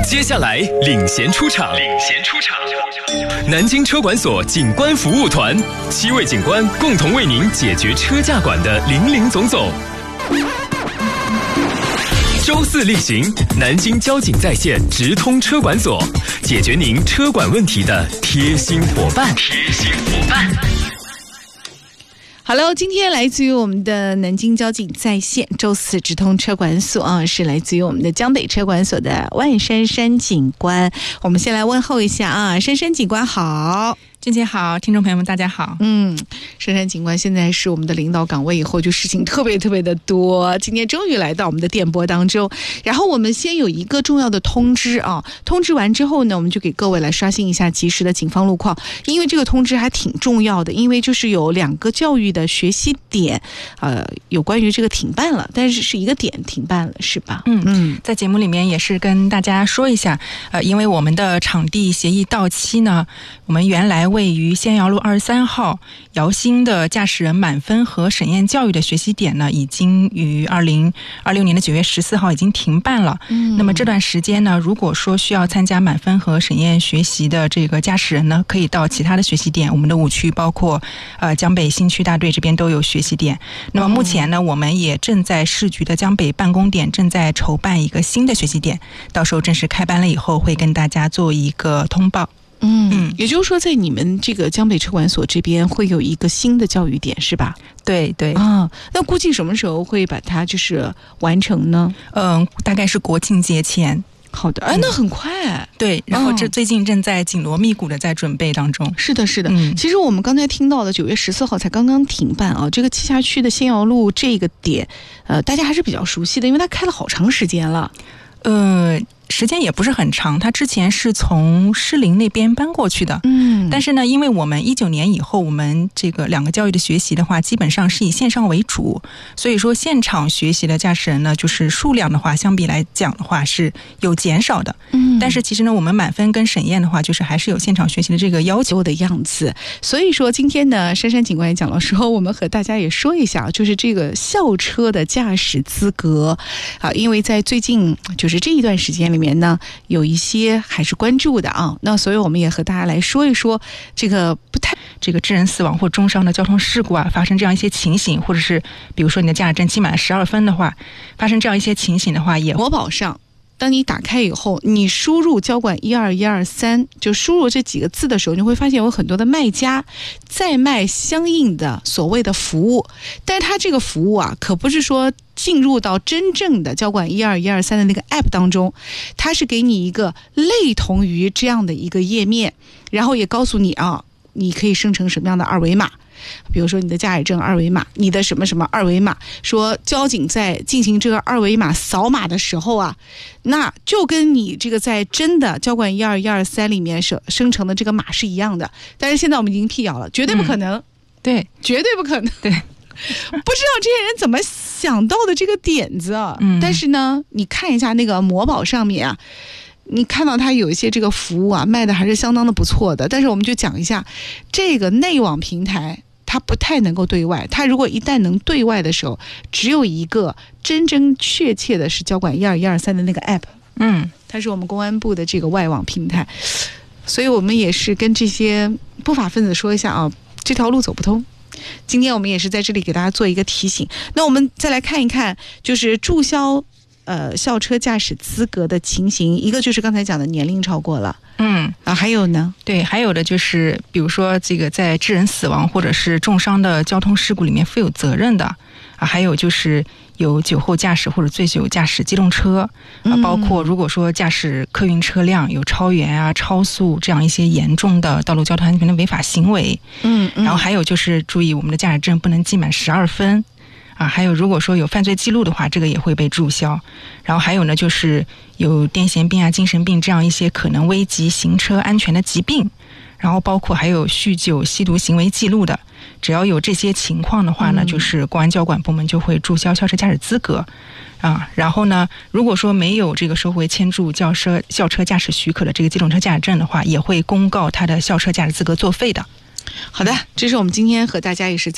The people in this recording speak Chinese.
接下来领衔出场，南京车管所警官服务团，7位警官共同为您解决车驾管的林林总总。周4例行，南京交警在线直通车管所，解决您车管问题的贴心伙伴。 好了，今天来自于我们的南京交警在线周4直通车管所啊，是来自于我们的江北车管所的万珊珊警官。我们先来问候一下啊，珊珊警官好。 俊杰好，听众朋友们大家好。 珊珊警官现在是我们的领导岗位，以后就事情特别的多。今天终于来到我们的电波当中，然后我们先有一个重要的通知啊，通知完之后呢，我们就给各位来刷新一下及时的警方路况，因为这个通知还挺重要的，因为就是有2个教育的学习点，有关于这个停办了，但是是一个点停办了，是吧？ 在节目里面也是跟大家说一下，因为我们的场地协议到期呢，我们原来位于仙窑路23号姚兴的驾驶人满分和审验教育的学习点呢，已经于2026年的9月14号已经停办了。那么这段时间呢，如果说需要参加满分和审验学习的这个驾驶人呢，可以到其他的学习点，我们的5区包括江北新区大队这边都有学习点。那么目前呢，我们也正在市局的江北办公点正在筹办一个新的学习点，到时候正式开班了以后会跟大家做一个通报。 也就是说在你们这个江北车管所这边会有一个新的教育点是吧？ 对那估计什么时候会把它就是完成呢？ 大概是国庆节前。 好的，那很快。 对，然后这最近正在紧锣密鼓的在准备当中。 是的。其实我们刚才听到的9月14号才刚刚停办啊，这个栖霞区的仙窑路这个点，大家还是比较熟悉的，因为它开了好长时间了。 时间也不是很长，他之前是从士林那边搬过去的。但是呢，因为我们19年以后，我们这个2个教育的学习的话，基本上是以线上为主，所以说现场学习的驾驶人呢，就是数量的话，相比来讲的话是有减少的。但是其实呢，我们满分跟审验的话，就是还是有现场学习的这个要求的样子。所以说今天呢，珊珊警官也讲了说，我们和大家也说一下，就是这个校车的驾驶资格啊，因为在最近就是这一段时间里面呢，有一些还是关注的啊，那所以我们也和大家来说一说这个致人死亡或重伤的交通事故啊，发生这样一些情形，或者是比如说你的驾驶证期满了12分的话，发生这样一些情形的话，也国保上当你打开以后，你输入交管12123，就输入这几个字的时候，你会发现有很多的卖家在卖相应的所谓的服务，但是它这个服务啊，可不是说进入到真正的交管12123的那个 app 当中，它是给你一个类同于这样的一个页面，然后也告诉你啊，你可以生成什么样的二维码，比如说你的驾驶证二维码，你的什么什么二维码，说交警在进行这个二维码扫码的时候啊，那就跟你这个在真的交管12123里面生成的这个码是一样的，但是现在我们已经辟谣了，绝对不可能。 对， 绝对不可能。 对， 不知道这些人怎么想到的这个点子啊。但是呢，你看一下那个某宝上面啊，你看到它有一些这个服务啊，卖的还是相当的不错的。但是我们就讲一下，这个内网平台它不太能够对外，它如果一旦能对外的时候，只有一个真真确切的是交管12123的那个 app， 它是我们公安部的这个外网平台。所以我们也是跟这些不法分子说一下啊，这条路走不通。今天我们也是在这里给大家做一个提醒。那我们再来看一看，就是注销校车驾驶资格的情形，一个就是刚才讲的年龄超过了，还有呢？ 对，还有的就是比如说这个在致人死亡或者是重伤的交通事故里面负有责任的啊，还有就是有酒后驾驶或者醉酒驾驶机动车包括如果说驾驶客运车辆有超员啊、超速这样一些严重的道路交通安全的违法行为，然后还有就是注意我们的驾驶证不能记满12分啊，还有如果说有犯罪记录的话，这个也会被注销。然后还有呢，就是有癫痫病啊、精神病这样一些可能危及行车安全的疾病，然后包括还有酗酒、吸毒行为记录的，只要有这些情况的话呢，就是公安交管部门就会注销校车驾驶资格啊。然后呢，如果说没有这个收回签注校车驾驶许可的这个机动车驾驶证的话，也会公告他的校车驾驶资格作废的。 好的，这是我们今天和大家也是